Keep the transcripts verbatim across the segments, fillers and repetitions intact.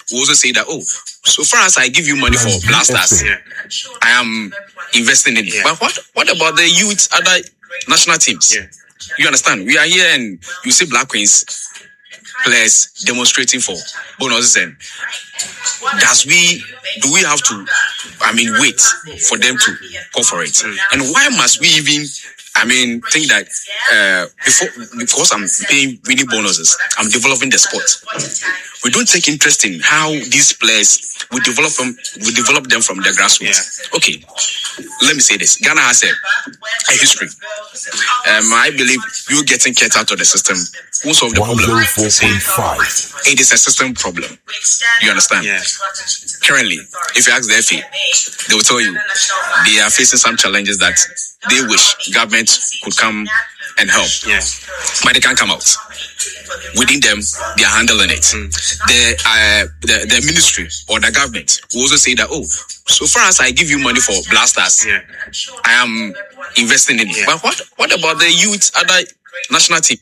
will also say that, oh, so far as I give you money for Blasters, yeah. I am investing in it. Yeah. But what what about the youth, other national teams? Yeah. You understand? We are here and you see Black Queens players demonstrating for bonuses, and does we do we have to I mean wait for them to call for it? Mm. And why must we even I mean think that uh, before because I'm paying winning bonuses, I'm developing the sport. We don't take interest in how these players we develop them we develop them from the grassroots. Yeah. Okay, let me say this. Ghana has a, a history. Um, I believe you getting cut out of the system will solve the problem. It is a system problem. You understand? Yeah. Currently, if you ask the F A, they will tell you they are facing some challenges that they wish government could come and help. Yeah. But they can't come out. Within them, they are handling it. Mm. The, uh, the the ministry or the government will also say that, oh, so far as I give you money for Blasters, yeah. I am investing in it. Yeah. But what what about the youth, other national team?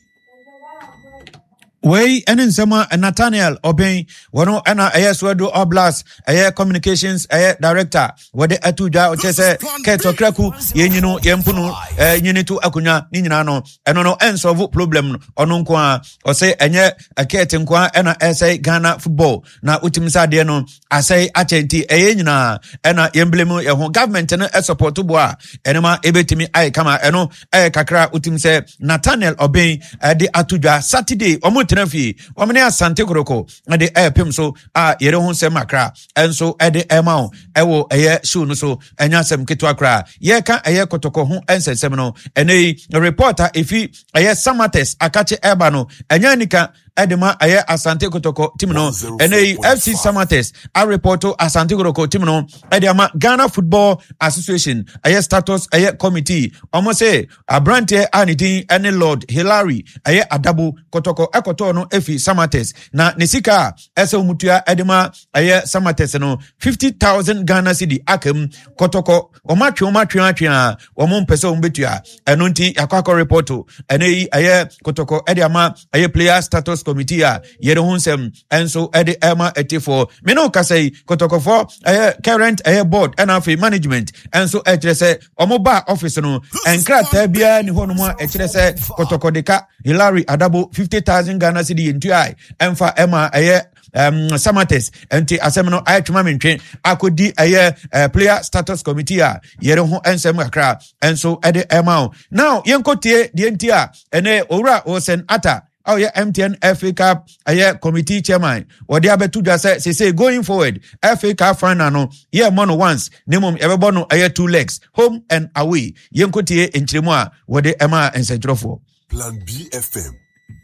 Way and in summer Nathaniel Obey, one and a Swado Oblast, a communications a director, what the Atuja or Chese, Keto Kraku, Yenino, Yempuno, Yenitu Akunya, Ninano, and no answer of problem or non or say, and yet a Ketenqua and a essay Ghana football. Now, Utimsa Diano, I say, Achenti, a Yenina, and a emblem, a government and a support to bois, enema, ebetimi, I come out, and no, a Kakra Utimse, Nathaniel Obey, at the Atuja, Saturday, or Nafi, Wamania Sante Koroko, and the air pim so, ah, Yeron Semakra, and so at the Emao, Ewo, a year soon so, and Yasem Kitwakra, Yeka, a year Kotoko, who answered Semino, and a reporter, if he, a year Samates, Akache Ebano, and Yanika, Edema, a year Asante Kotoko, Timino, and a F C Samates, a reporter Asante Koroko, Timino, Edema, Ghana Football Association, a year status, a year committee, almost say, a brante, Anity, and a Lord Hilary, a year Adabu, Kotoko, Ekoto. No F C Samates na Nesika Eso Mutua Edema aye Samates no fifty thousand Ghana cedi akem kotoko omatwe omatwe atwe omon pese ombetua eno nti yakwakọ reporto ene aye kotoko ediama aye player status committee a yere hunsem enso ede ema etifo me no kasai kotoko for aye current aye board and afi management enso etrese omoba office no enkrata bia ni hono mu etrese kotoko deka Hilary Adabo fifty thousand Ghana cedi into I emfa ema aye um Samates enti asemno ayetuma mentwe akodi aye uh, player status committee a yere ho ensem akra enso ede ema now yenkotie die ntia ene owura osen ata oh yeah M T N F A Cup aye committee chairman wodi abetu dwa say say going forward F A Cup final no yeah mono once nemom ebebo no aye two legs home and away yenkotie enchiremu a wodi ema ensentrofo Plan B F M.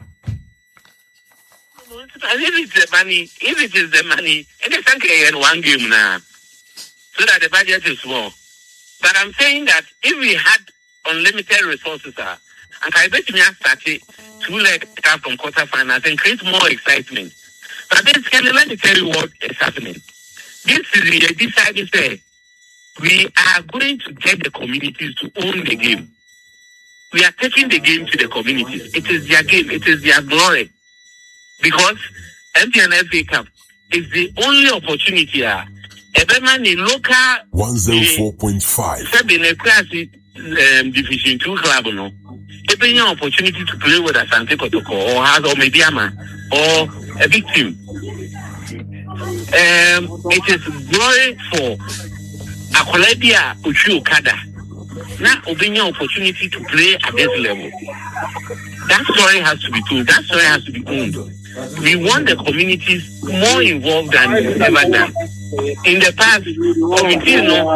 If it's the money, if it is the money, and it's okay in one game now, so that the budget is small. But I'm saying that if we had unlimited resources, uh, and I bet me have started two legs from quarterfinals and create more excitement. But basically, let me tell you what is happening. This is the decided say we are going to get the communities to own the game. We are taking the game to the communities. It is their game. It is their glory. Because M T N F A Cup is the only opportunity. Uh, Everyone in local one oh four point five. In a class um, Division Two club, no. Every opportunity to play with Asante Kotoko or has or Mediama or a big team. Um, it is glory for Akoledia Uchi Okada. Now, obeying opportunity to play at this level. That story has to be told. That story has to be owned. We want the communities more involved than ever done. In the past, communities no,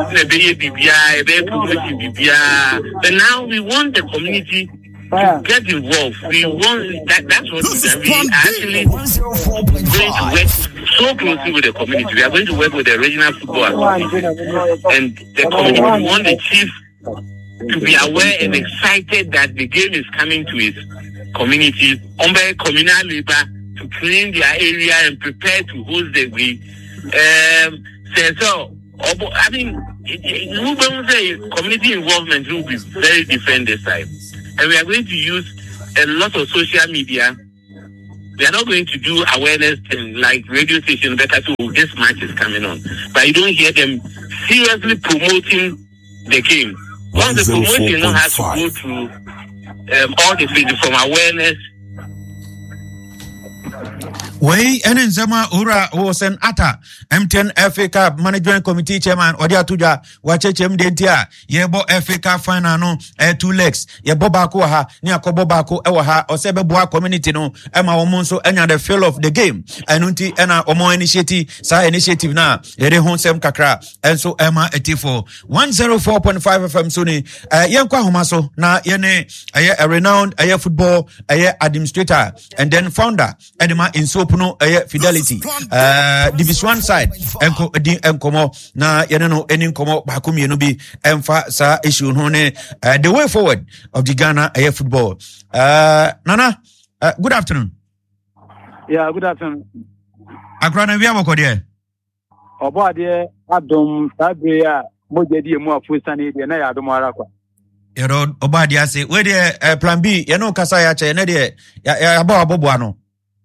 but now we want the community to get involved. We want that. That's what we are actually going to work so closely with the community. We are going to work with the regional football and the community. We want the chief to be aware and excited that the game is coming to its community, under communal labor to clean their area and prepare to host the week. Um, so, I mean, we don't say community involvement will be very different this time, and we are going to use a lot of social media We are not going to do awareness thing like radio station better to this match is coming on. But you don't hear them seriously promoting the game. Once the promotion now has to go through um, all the things from awareness. Wey ene nzema ura Osen Ata M ten F A Cup Management Committee Chairman Odia Tuja wacheche mdentia yebo F A Cup final no eh, two legs yebo bako ha ni akobo bako ewa ha osebe boa community no ema omo nso enya the feel of the game enunti ena omo initiative sa initiative na yere honsem kakra enso ema etifo one oh four point five F M suni eh, yenkwa homaso na yene eh, a renowned eh, football eh, administrator and then founder edema inso puno eh, Fidelity uh, Division one side enko di enkomo na yene no eni nkomo baako mienu bi emfa sa issue no ne uh, the way forward of the Ghana eh, football. uh, Nana, uh, good afternoon. Yeah, good afternoon. Akrana wi aboko de obo ade adom sabe ya mojedi mu afusane de na ya adom ara kwa yero obo ade ase we de uh, plan B ye no kasa ya che ne de ya, ya abo abobo ano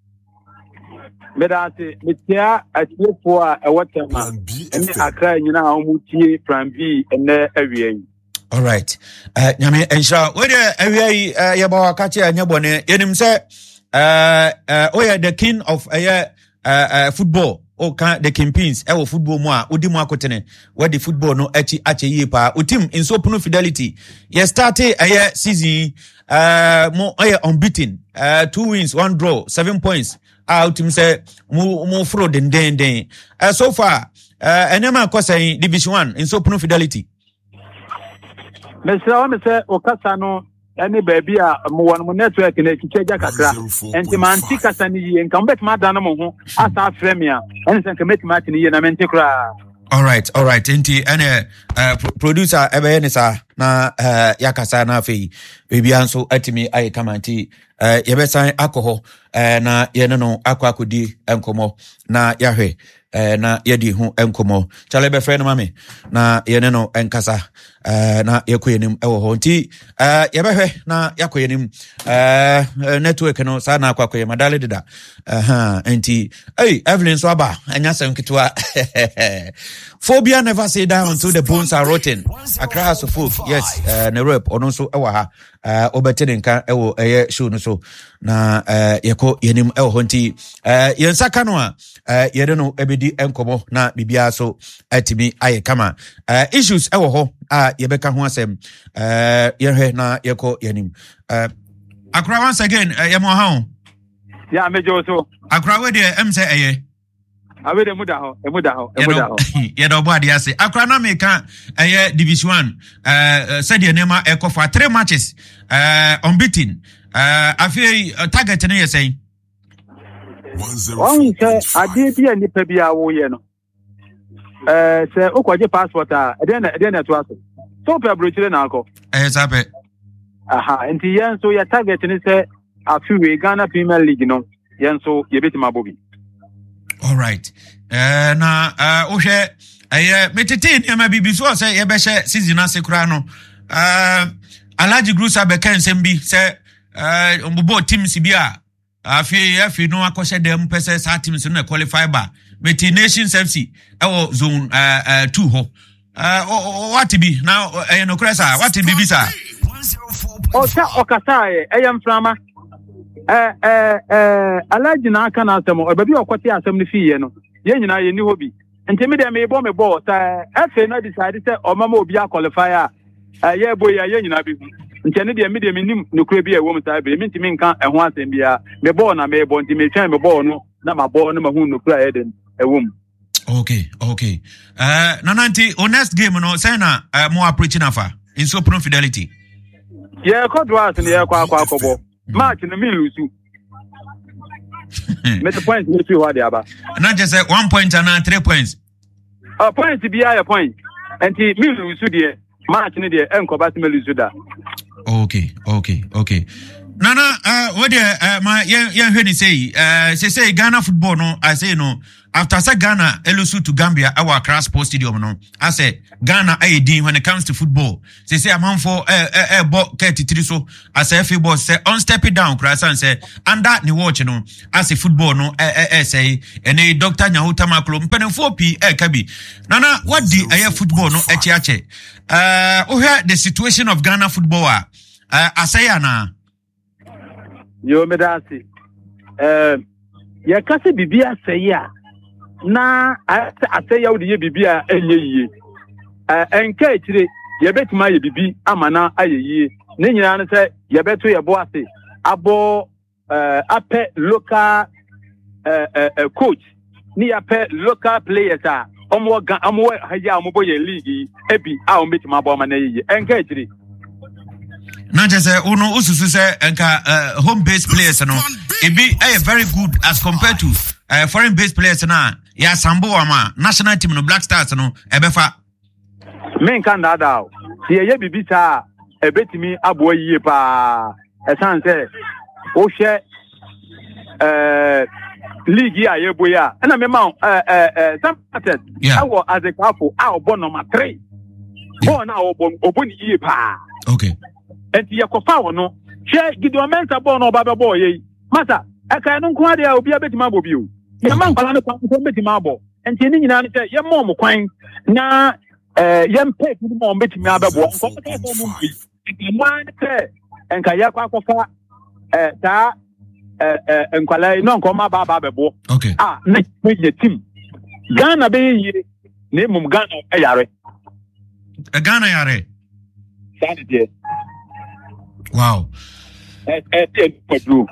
medate metia atlepo a ewotema ene akra nyina omutie plan B ene awie. All right. Uh, nyame ensha we de awie uh, ye ba wakache anya bone yenim se uh uh oya the king of uh, uh, uh football o kan the kingpins e wo football mu a odi mu akotene we the football no achi ache yi pa o team in so puno Fidelity ye started uh, season uh mo oya unbeaten uh two wins one draw seven points out team say mu mu fro den den den uh, so far uh enema akosan Division one in so puno Fidelity. Mesra me say okasa no any baby a mo won mo network na kicheja kakra enti manti kasa ni ye nka mbet ma dan mo ho asa frame a eni se nka met match ni ye na mente kra. All right, all right. Enti ene uh, producer ebe ne sa na uh, yakasa na afei baby anso atimi ayi kamanti uh, yebesan alcohol uh, na ye no akwa akodi enkomo na yahwe eh na yedi hu enkomo chale be friend mame na yene no enkasa eh na yekoyenim ewo ho nti eh yebehwe na yakoyenim eh network no sa na akwakoye madale dida aha enti hey Evelyn so aba anya senkitwa phobia never say down until the bones are rotten. Accra so folk yes uh, ne rep ono so ewa ha uh, obetene nka ewo eye show no so na uh, yeko yenim ewo ho nti uh, yensaka no a uh, yede no ebedi enkomo na bibia so atimi aye kama uh, issues ewo ho a yebeka ho asem uh, yehwe na yeko yenim uh, Accra once again uh, yemo ha ya mejo so Accra we de em say eye awe de muda ho e muda ho e muda ho ye do bo ade ase Accra na me ka eye Division one uh, said your name e for three matches uh, unbeaten uh, afi uh, target na you say one say ade bia ni pa bia wo ye no eh say okwaje passport a ade na ade na to aso so pe abrochire na akọ eh sabe aha enti yen so ya target ni say afi we Ghana Premier League no yen so ye betima bobi. All right. Uh, na uh, ohwe eh metete ni ama bibi so say ye be hye season asekura no. Uh, Alaji Grusa be kan sembi say uh ombo teams bi a afi afi no akoshe dem pese sa teams no qualify ba. Meti Nations F C ewo zone uh, uh two ho. Uh what be now eh no kresa what be bi sa. O ta okasa e eyam frama. Eh eh eh Alaji na aka na asem obabi okwoti asem ni fiye no ye nyina ye ni hobi enti me dem me bo me bo ta efe na decide say o mama obi qualifier eh ye boy ye nyina bi enti ne dem me dem nim no kura bi e wo mta bi me ntimi nka e ho asem bia me bo na me bo enti me twan me bo no na ma bo no ma hu no kura e den e wo m. Okay, okay. Uh nananti o next game no say na uh, mo approach na fa in so pro Fidelity. Ye ko do as ne ye kwa kwa akobo match no me lose. Met the point me fi wa dia ba. Not just say one point and three points. A point be a point. And me lose there. Match ni there enko ba me lose da. Okay, okay, okay. Nana, uh, what uh, my young young Henry say, uh, say say Ghana football no, I say no. After say Ghana, elusu to Gambia, our Accra Sports Stadium no. I say Ghana I D when it comes to football. Say say I'm on for eh eh eh ball thirty-three so. I say if boss say on step it down, cross and say and that ni watch no. I say football no eh eh eh say any Doctor Nyahuta Maklo mpene four P eh kabi. Nana, what the eh football no eche eche. Uh, oh here the situation of Ghana football. Uh, I say na. Yo medasi. Eh, ya kasi bibia seya. Na ase ya odi bibia enye yie. Eh enka etire ye betuma ye bibi amana ayeyie. Ne nyina ne se ye beto ye bo ase. Abo eh ape local eh eh coach. Ni ape local players a omo ga omo haja omo boye league ebi a omo betuma abo amana yeye. Enka etire na just say uno ususu say enka uh, home based players no e be eh, very good as compared to uh, foreign based players na ya sambo ama national team no Black Stars no ebefa men kan da da ti ye bibi ta ebetimi abo yie pa e san say o hwe eh league ya ye boya na me ma eh eh some started awo as a couple a obo number three bo na obo obo ni yie pa okay. Enti yakofa wono hwe Gideon Mensah ball no ba be ball ye masa aka no nko ade a obi abetima abo bi o ye man kwala no kwan so betima abo enti ni nyina ne se ye mo mo kwan na eh ye mpe ku mo betima abebo nko ka so mo bi enti man se enka ya kwa kofa eh ta eh eh enkwala no nko ma ba ba abebo okay ah na ye team Ghana be ye ne mum Ghana e yare Ghana yare Ghana de wow. Eh, eh, eh, madru.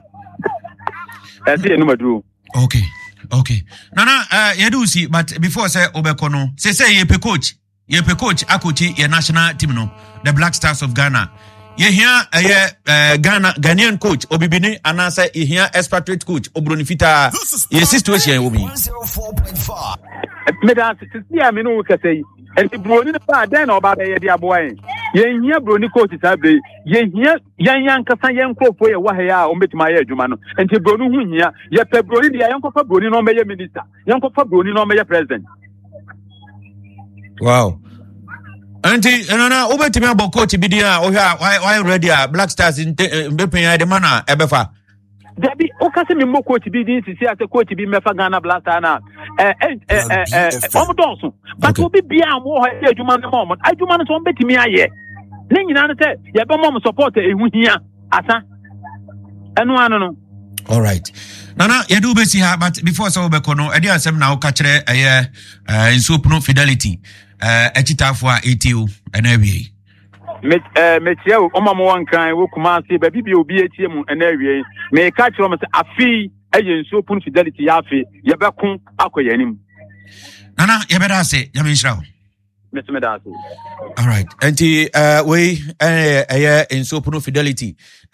Eh, eh, no madru. Okay, okay. Nana, uh, you do see, but before say Obekono, say say ye pe coach, ye pe coach akuti ye national team no, the Black Stars of Ghana. Ye here uh, ye uh, Ghana Ghanaian coach Obibini anasa ye here expatriate coach Obronifita. Ye situation will be. Me da see am no ka say. And the brony the pa den oba be ye dia boy. Ye hia brony coach sabe. Ye hia yan yan kasa yan krofo ye wa he a o metima ye adwuma no. And the brony hu hia ye pe brony dia yan kofa brony no me ye minister. Yan kofa brony no me ye president. Wow. Auntie, no no, obetimi abo coach bi dia o hia why ready a Black Stars in bepen de mana ebefa. Debi o kase mi mo coach bi din sisi ase coach bi mefa Ghana Black Stars na eh eh eh eh omo donso but obi bia mo ho e adwuma no mo adwuma no so betimi aye ne nyina no se ye be mo support ehu hia asa enu anu no all right nana ye do be see her but before so be kono e dey asem na o ka kire eh eh insopno Fidelity eh echitafo a A T O ena wie me eh me tie o mama won kan wo kuma se ba bibi obi etie mu ena wie me ka kire mo se afi eye insopno Fidelity ya afi ye be kun akoyanim nana ye be da se ya me nshira Mister Medasi. All right. Anti uh we eh eh insopno Fidelity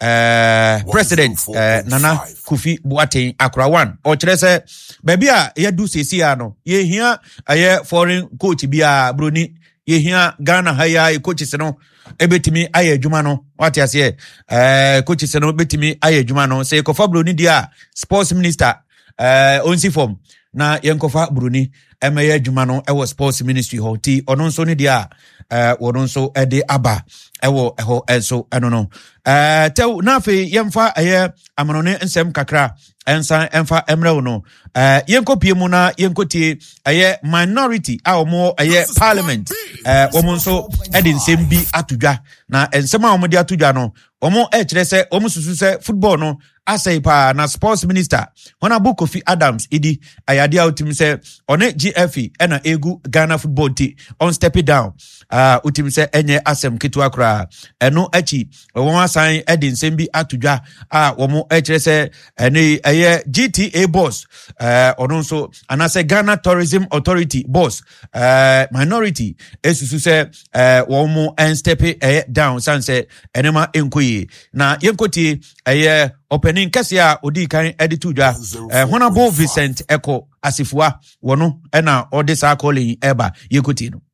uh president uh, Nana Kufi Boateng Accra one o kire se baby a ye do sesi a no ye hia eh foreign coach bia broni ye hia Ghana haya coaches no ebetimi aye adwuma no what you say eh coaches no betimi aye adwuma no say kofa broni dia sports minister eh onsi form na yenkofa broni emeye adwuma no ewo sports ministry ho ti ono nso ne dia eh wono nso ede aba ewo eho enso eno no eh tew na fe yemfa eye amanone nsem kakra ensan emfa emre no eh yenkopie mu na yenkotie eye minority a omo eye parliament eh omo nso ede nsem bi atudwa na ensem a omo de atudwa no omo e kire se omo susu se football no asay pa na sports minister Honorable Kofi Adams idi ayade outim se one G F E ena egu Ghana football ti on step it down uh utim se enye asem kitu akra eno achi won asan edi nsem bi atudwa a womo e kire se ene eye G T A boss uh ono nso anase Ghana Tourism Authority boss uh minority esusu se uh womo en step it down sanse enema enkoyi na yenkoti eye opening kasia odi kan editudwa eh Honorable Vincent Eko Asifua wono ena odisa calling eba yekoti no.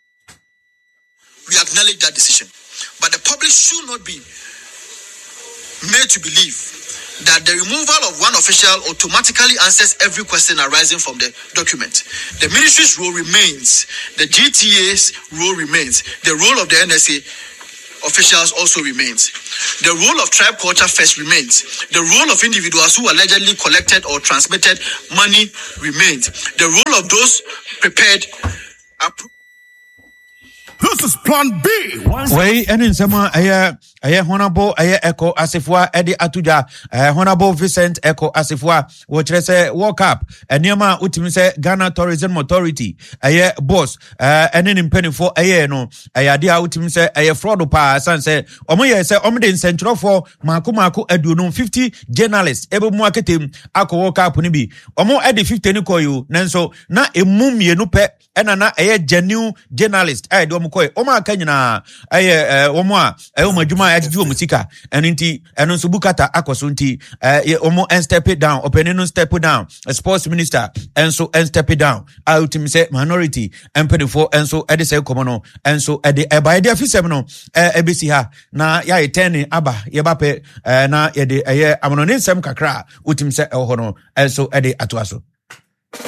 We acknowledge that decision, but the public should not be made to believe that the removal of one official automatically answers every question arising from the document. The ministry's role remains. The G T A's role remains. The role of the N S A officials also remains. The role of tribe culture first remains. The role of individuals who allegedly collected or transmitted money remains. The role of those prepared. Appro- This is Plan B. Way and in some aye aye honorable aye echo asifwa edi atuja aye honorable Vincent Echo asifwa which say walk up and yama utimi say Ghana Tourism Authority aye boss uh and in penny for aye no aye dia utimi say aye fraud pa san say omo ye say omo de central for mako mako aduonu fifty journalists ebe mu aketem akọ walk up ni bi omo edi fifty ni koyo nanso na emum ye no pe ena na aye genuine journalist aye do koi oma kanyina eh omo a eh omo adwuma agiju omo sika eno nti eno nso bukata akoso nti eh omo en step it down opening no step down a sports minister enso en step it down ultimate say minority empedifo enso ede say komo no enso ede e ba ede afisem no eh ebesi ha na ya eteni aba ye ba pe eh na ye de eh amono nsem kakra ultimate say e ho no enso ede atoaso